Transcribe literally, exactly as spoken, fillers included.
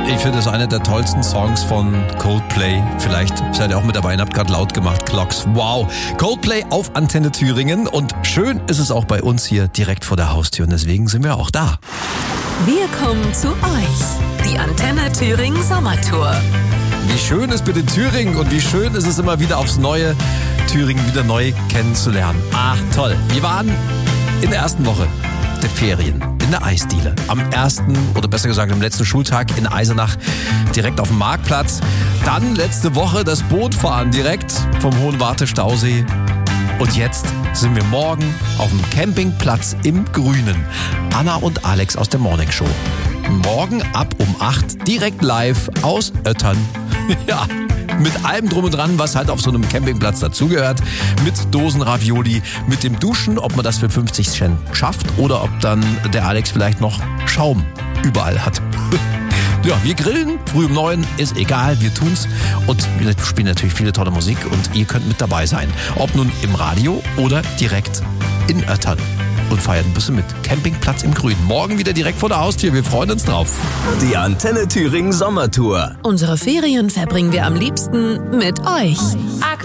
Ich finde, das ist einer der tollsten Songs von Coldplay. Vielleicht seid ihr auch mit dabei und habt gerade laut gemacht. Clocks. Wow. Coldplay auf Antenne Thüringen. Und schön ist es auch bei uns hier direkt vor der Haustür. Und deswegen sind wir auch da. Wir kommen zu euch. Die Antenne Thüringen Sommertour. Wie schön ist bitte Thüringen und wie schön ist es immer wieder aufs Neue, Thüringen wieder neu kennenzulernen. Ach, toll. Wir waren in der ersten Woche der Ferien in der Eisdiele. Am ersten oder besser gesagt am letzten Schultag in Eisenach direkt auf dem Marktplatz. Dann letzte Woche das Bootfahren direkt vom Hohenwarte Stausee. Und jetzt sind wir morgen auf dem Campingplatz im Grünen. Anna und Alex aus der Morning Show. Morgen ab um acht direkt live aus Öttern. Ja, mit allem drum und dran, was halt auf so einem Campingplatz dazugehört. Mit Dosenravioli, mit dem Duschen, ob man das für fünfzig Cent schafft oder ob dann der Alex vielleicht noch Schaum überall hat. Ja, wir grillen, früh um neun, ist egal, wir tun's. Und wir spielen natürlich viele tolle Musik und ihr könnt mit dabei sein. Ob nun im Radio oder direkt in Öttern. Und feiern ein bisschen mit. Campingplatz im Grünen. Morgen wieder direkt vor der Haustür. Wir freuen uns drauf. Die Antenne Thüringen Sommertour. Unsere Ferien verbringen wir am liebsten mit euch.